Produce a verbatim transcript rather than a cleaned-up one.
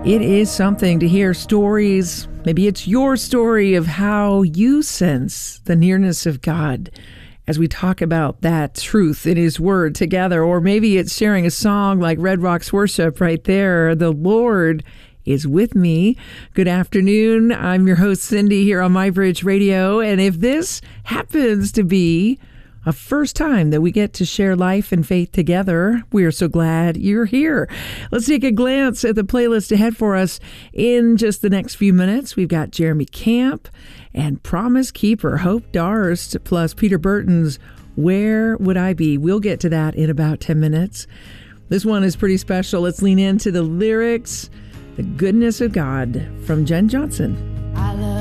It is something to hear stories. Maybe it's your story of how you sense the nearness of God as we talk about that truth in His Word together. Or maybe it's sharing a song like Red Rocks Worship right there. The Lord is with me. Good afternoon. I'm your host, Cindy, here on My Bridge Radio. And if this happens to be a first time that we get to share life and faith together, we are so glad you're here. Let's take a glance at the playlist ahead for us in just the next few minutes. We've got Jeremy Camp and Promise Keeper, Hope Darst, plus Peter Burton's Where Would I Be? We'll get to that in about ten minutes. This one is pretty special. Let's lean into the lyrics, The Goodness of God, from Jen Johnson. I love